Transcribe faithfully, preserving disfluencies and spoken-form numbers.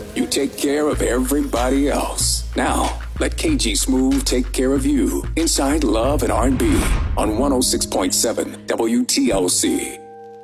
You take care of everybody else. Now, let K G Smooth take care of you. Inside Love and R and B on one oh six point seven W T L C.